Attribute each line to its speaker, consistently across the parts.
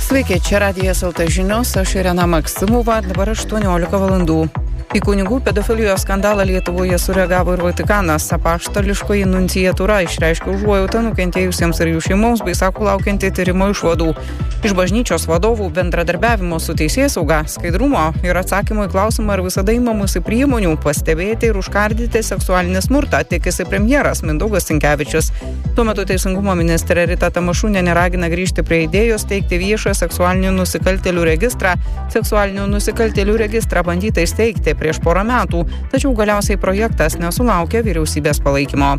Speaker 1: Sveiki, čia Radijas LT žinios, aš Irena Maksimova, dabar 18 valandų. Į kunigų pedofilijos skandalą Lietuvoje sureagavo ir Vatikanas. Apaštališkoji nunciatūra išreiškė užuojautą nukentėjusiems ir jų šeimoms, bei sako laukianti tyrimo išvadų. Iš bažnyčios vadovų bendradarbiavimo su teisėsauga, skaidrumo ir atsakymo į klausimą, ar visada imamasi priemonių pastebėti ir užkardyti seksualinį smurtą, tikisi premjeras Mindaugas Sinkevičius. Tuo metu Teisingumo ministrė Rita Tamašunienė ragina grįžti prie idėjos teikti viešą seksualinių nusikaltėlių registrą. Seksualinių nusikaltėlių registrą bandyta įsteigti prieš porą metų, tačiau galiausiai projektas nesulaukė vyriausybės palaikymo.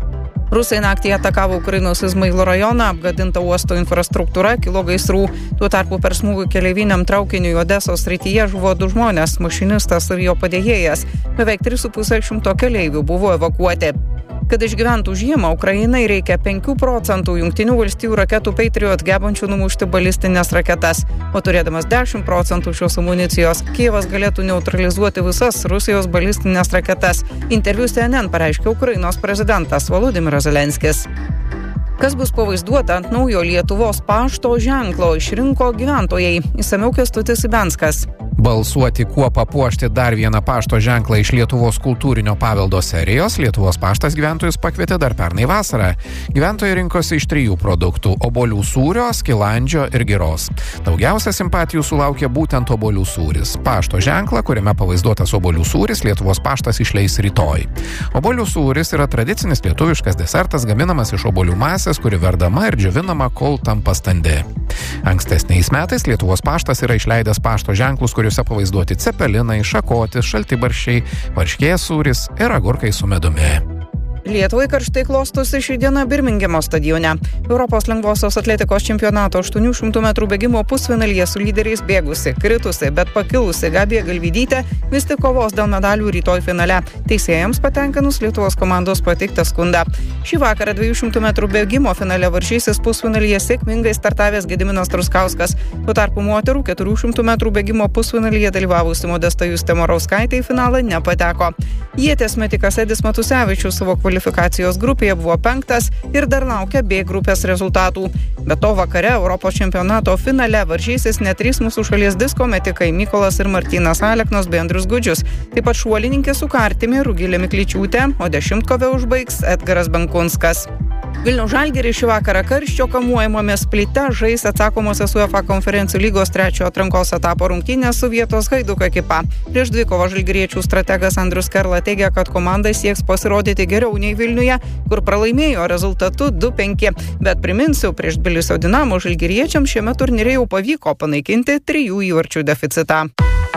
Speaker 1: Rusai naktį atakavo Ukrainos Izmailo rajoną, apgadinta uosto infrastruktūra, kilo gaisrų. Tuo tarpu per smūgį keleiviniam traukiniui Odesos srityje žuvo 2 žmonės, mašinistas ir jo padėjėjas. Beveik 3,5 keleivių buvo evakuoti. Kad išgyventų žiemą, Ukrainai reikia 5% Jungtinių valstijų raketų Patriot gebančių numušti balistinės raketas, o turėdamas 10% šios amunicijos, Kijevas galėtų neutralizuoti visas Rusijos balistinės raketas. Interviu CNN pareiškė Ukrainos prezidentas Volodymyras Zelenskis. Kas bus pavaizduota ant naujo Lietuvos pašto ženklo, išrinko gyventojai. Išsamiau Kęstutis Ibenskas.
Speaker 2: Balsuoti, kuo papuošti dar vieną pašto ženklą iš Lietuvos kultūrinio paveldo serijos, Lietuvos paštas gyventojus pakvietė dar pernai vasarą. Gyventojai rinkosi iš 3 produktų – obuolių sūrio, skilandžio ir giros. Daugiausia simpatijų sulaukė būtent obuolių sūris. Pašto ženklą, kuriame pavaizduotas obuolių sūris, Lietuvos paštas išleis rytoj. Obuolių sūris yra tradicinis lietuviškas desertas gaminamas iš obuolių masės, kuri verdama ir džiovinama, kol tampa standi. Ankstesniais metais Lietuvos paštas yra išleidęs pašto ženklus, kuriuose pavaizduoti cepelinai, šakotis, šaltibarščiai, varškės sūris ir agurkai su medumi.
Speaker 1: Lietuvai karštai klostosi šį dieną Birmingemo stadione. Europos lengvosios atletikos čempionato 800 metrų bėgimo pusfinalyje su lyderiais bėgusi, kritusi, bet pakilusi Gabija Galvydytė vis tik kovos dėl medalių rytoj finale. Teisėjams patenkinus Lietuvos komandos pateiktą skundą. Šį vakarą 200 metrų bėgimo finale varžysis pusfinalyje sėkmingai startavęs Gediminas Truskauskas. Tuo tarpu moterų 400 metrų bėgimo pusfinalyje dalyvavusi Modesta Justė Morauskaitė į finalą nepateko. Ieties metikas Edis Matusevičius savo kvalifikacijos grupėje buvo 5 ir dar laukia B grupės rezultatų. Be to vakare Europos čempionato finale varžysis net 3 mūsų šalies disko metikai Mykolas ir Martynas Aleknos bei Andrius Gudžius. Taip pat šuolininkė su kartimi Rugilė Miklyčiūtė, o 10-kovę užbaigs Edgaras Benkunskas. Vilniaus Žalgiris šį vakarą karščio kamuojamomis Splite žais atsakomosios UEFA konferencijų lygos 3 atrankos etapo rungtynės su vietos Haiduko ekipa. Prieš dvikovą žalgiriečių strategas Andrius Kerla teigia, kad komanda sieks pasirodyti geriau nei Vilniuje, kur pralaimėjo rezultatu 2-5. Bet priminsiu, prieš Tbilisio Dinamo žalgiriečiams šiame turnyre jau pavyko panaikinti 3 įvarčių deficitą.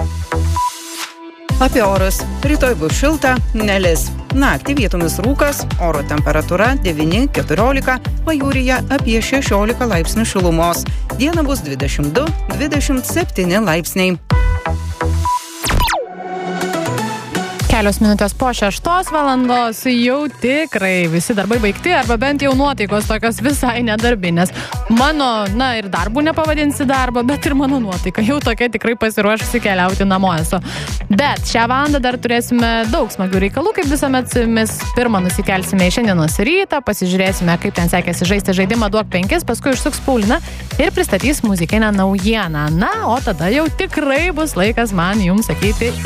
Speaker 1: Apie orus. Rytoj bus šilta, nelis. Naktį vietomis rūkas, oro temperatūra 9-14, pajūryje apie 16 laipsnių šilumos. Diena bus 22-27 laipsniai.
Speaker 3: Kelios minutės po 6 valandos jau tikrai visi darbai baigti, arba bent jau nuotaikos tokios visai nedarbinės. Mano, ir darbų nepavadinsi darbo, bet ir mano nuotaika jau tokia tikrai pasiruošusi keliauti namo esu. Bet šią valandą dar turėsime daug smagių reikalų, kaip visuomet su jumis. Pirmą nusikelsime į šiandienos rytą, pasižiūrėsime, kaip ten sekėsi žaisti žaidimą Duok 5, paskui išsuks Paulina ir pristatys muzikinę naujieną. Na, o tada jau tikrai bus laikas man jums sakyti